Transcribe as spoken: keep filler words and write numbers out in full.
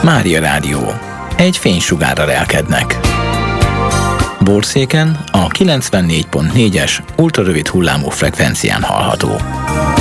Mária Rádió. Egy fénysugárra relkednek. Borszéken a kilencvennégy pont négyes ultrarövid hullámú frekvencián hallható.